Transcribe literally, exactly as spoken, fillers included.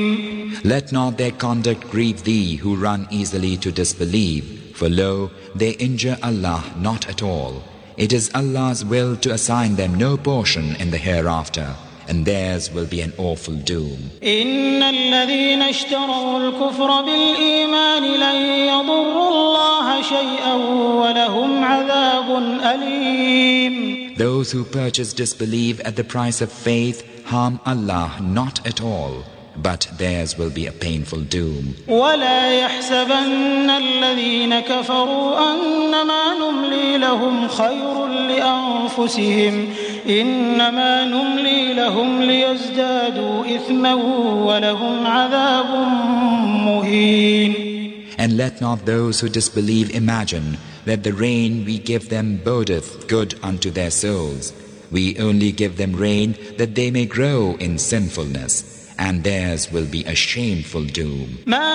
Let not their conduct grieve thee who run easily to disbelieve, for lo, they injure Allah not at all. It is Allah's will to assign them no portion in the hereafter, and theirs will be an awful doom. إن الذين اشتروا الكفر بالإيمان لن يضروا الله شيئا ولهم عذاب أليم. Those who purchase disbelief at the price of faith harm Allah not at all, but theirs will be a painful doom. ولا يحسبن الذين كفروا أنما نملي لهم خير لأنفسهم إنما نملي لهم ليزدادوا إثما ولهم عذاب مهين. And let not those who disbelieve imagine that the rain we give them bodeth good unto their souls. We only give them rain that they may grow in sinfulness, and theirs will be a shameful doom.